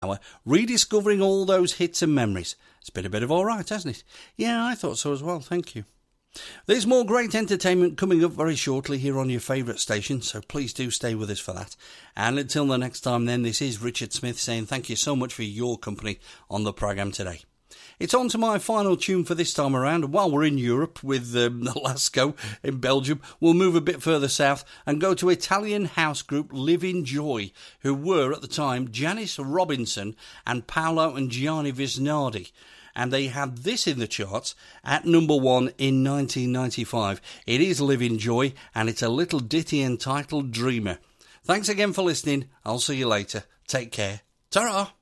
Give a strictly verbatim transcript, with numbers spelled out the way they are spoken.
hour, rediscovering all those hits and memories. It's been a bit of all right, hasn't it? Yeah, I thought so as well, thank you. There's more great entertainment coming up very shortly here on your favourite station, so please do stay with us for that. And until the next time then, this is Richard Smith saying thank you so much for your company on the programme today. It's on to my final tune for this time around. While we're in Europe with um, Lasco in Belgium, we'll move a bit further south and go to Italian house group Living Joy, who were at the time Janice Robinson and Paolo and Gianni Visnardi. And they had this in the charts at number one in nineteen ninety-five. It is Living Joy, and it's a little ditty entitled Dreamer. Thanks again for listening. I'll see you later. Take care. Ta-ra!